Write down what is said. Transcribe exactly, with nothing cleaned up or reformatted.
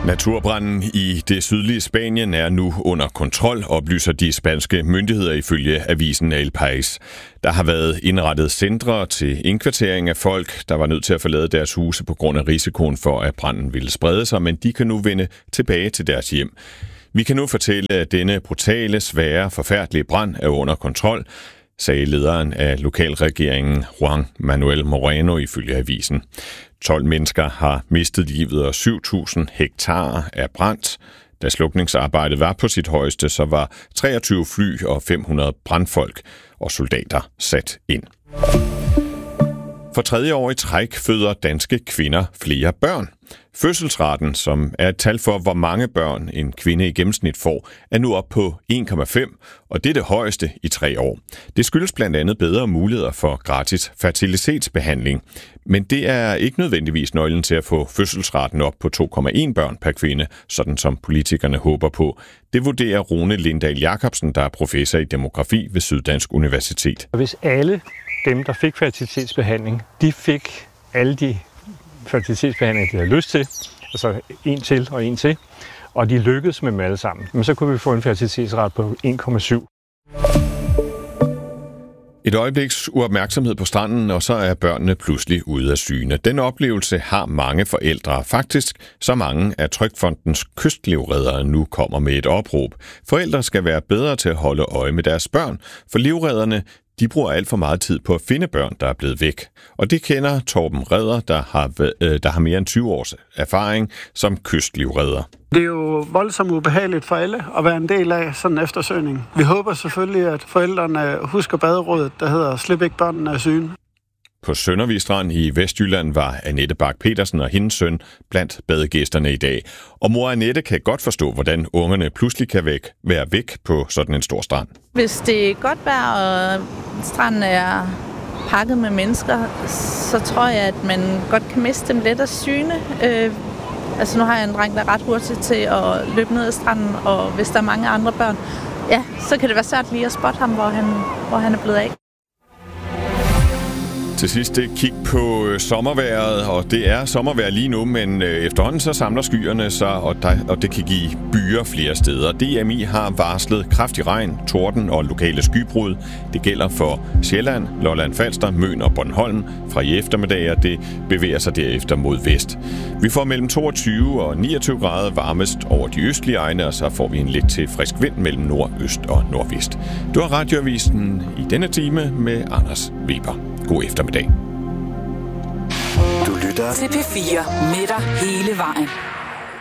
Naturbranden i det sydlige Spanien er nu under kontrol, oplyser de spanske myndigheder ifølge avisen El País. Der har været indrettet centre til indkvartering af folk, der var nødt til at forlade deres huse på grund af risikoen for, at branden ville sprede sig, men de kan nu vende tilbage til deres hjem. Vi kan nu fortælle, at denne brutale, svære, forfærdelige brand er under kontrol, sagde lederen af lokalregeringen Juan Manuel Moreno ifølge avisen. tolv mennesker har mistet livet, og syv tusind hektar er brændt. Da slukningsarbejdet var på sit højeste, så var treogtyve fly og fem hundrede brandfolk og soldater sat ind. For tredje år i træk føder danske kvinder flere børn. Fødselsraten, som er et tal for, hvor mange børn en kvinde i gennemsnit får, er nu op på en komma fem, og det er det højeste i tre år. Det skyldes blandt andet bedre muligheder for gratis fertilitetsbehandling. Men det er ikke nødvendigvis nøglen til at få fødselsraten op på to komma en børn per kvinde, sådan som politikerne håber på. Det vurderer Rune Lindahl Jacobsen, der er professor i demografi ved Syddansk Universitet. Hvis alle dem, der fik fertilitetsbehandling, de fik alle de fertilitetsbehandlinger, de havde lyst til, altså en til og en til, og de lykkedes med dem alle sammen, men så kunne vi få en fertilitetsrate på en komma syv. Et øjebliks uopmærksomhed på stranden, og så er børnene pludselig ude af syne. Den oplevelse har mange forældre. Faktisk så mange, at Trygfondens kystlivreddere nu kommer med et opråb. Forældre skal være bedre til at holde øje med deres børn, for livredderne de bruger alt for meget tid på at finde børn, der er blevet væk. Og det kender Torben Redder, der har, øh, der har mere end tyve års erfaring som kystlivredder. Det er jo voldsomt ubehageligt for alle at være en del af sådan en eftersøgning. Vi håber selvfølgelig, at forældrene husker baderådet, der hedder Slip ikke børnene af syne. På Søndervig Strand i Vestjylland var Annette Bak Petersen og hendes søn blandt badegæsterne i dag. Og mor Annette kan godt forstå, hvordan ungerne pludselig kan væk, være væk på sådan en stor strand. Hvis det er godt vejr, og stranden er pakket med mennesker, så tror jeg, at man godt kan miste dem let af syne. Øh, altså nu har jeg en dreng, der er ret hurtigt til at løbe ned ad stranden, og hvis der er mange andre børn, ja, så kan det være svært lige at spotte ham, hvor han, hvor han er blevet af. Til sidst et kig på sommervejret, og det er sommervejr lige nu, men efterhånden så samler skyerne sig, og, der, og det kan give byer flere steder. D M I har varslet kraftig regn, torden og lokale skybrud. Det gælder for Sjælland, Lolland Falster, Møn og Bornholm fra i eftermiddag, og det bevæger sig derefter mod vest. Vi får mellem toogtyve og niogtyve grader varmest over de østlige egne, og så får vi en lidt til frisk vind mellem nordøst og nordvest. Du har Radioavisen i denne time med Anders Weber. God eftermiddag. Du lytter til P fire med dig hele vejen.